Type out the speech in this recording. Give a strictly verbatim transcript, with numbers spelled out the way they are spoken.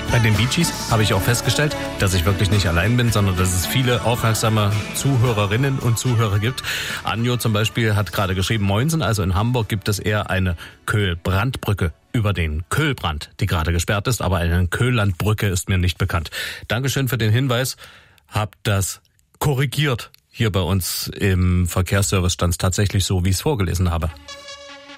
Bei den Bee Gees habe ich auch festgestellt, dass ich wirklich nicht allein bin, sondern dass es viele aufmerksame Zuhörerinnen und Zuhörer gibt. Anjo zum Beispiel hat gerade geschrieben, Moinsen, also in Hamburg gibt es eher eine Köhl-Brandbrücke über den Köhlbrand, die gerade gesperrt ist, aber eine Köhlandbrücke ist mir nicht bekannt. Dankeschön für den Hinweis. Hab das korrigiert. Hier bei uns im Verkehrsservice stand es tatsächlich so, wie ich es vorgelesen habe.